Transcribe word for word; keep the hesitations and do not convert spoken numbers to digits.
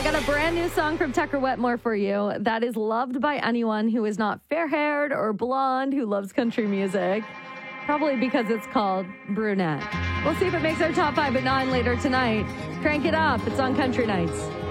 I got a brand new song from Tucker Wetmore for you that is loved by anyone who is not fair-haired or blonde who loves country music. Probably because it's called Brunette. We'll see if it makes our top five at nine later tonight. Crank it up. It's on Country Nights.